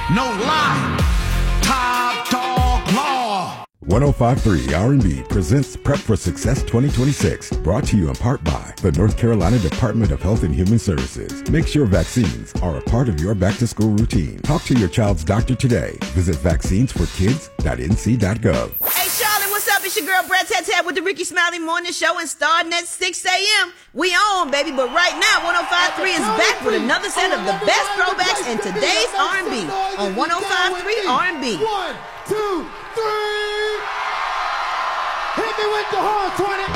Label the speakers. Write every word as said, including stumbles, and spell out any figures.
Speaker 1: no lie. Top Dog Law.
Speaker 2: one oh five point three R and B presents Prep for Success twenty twenty-six, brought to you in part by the North Carolina Department of Health and Human Services. Make sure vaccines are a part of your back-to-school routine. Talk to your child's doctor today. Visit vaccines for kids dot n c dot gov.
Speaker 3: Hey, Charlotte, what's up? It's your girl, Brad Tat Tat with the Ricky Smiley Morning Show, and starting at six a.m., we on, baby. But right now, one oh five point three is back with another set of the best throwbacks in today's R and B on one oh five point three R and B.
Speaker 4: One, two, three. Hit me with the horn, twenty.